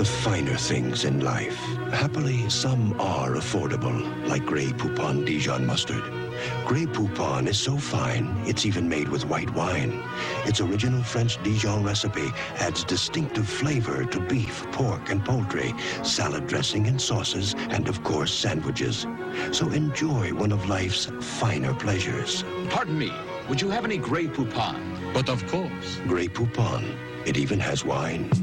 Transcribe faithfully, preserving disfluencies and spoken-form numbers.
the finer things in life. Happily, some are affordable, like Grey Poupon Dijon mustard. Grey Poupon is so fine, it's even made with white wine. Its original French Dijon recipe adds distinctive flavor to beef, pork, and poultry, salad dressing and sauces, and of course, sandwiches. So enjoy one of life's finer pleasures. Pardon me, would you have any Grey Poupon? But of course. Grey Poupon. It even has wine.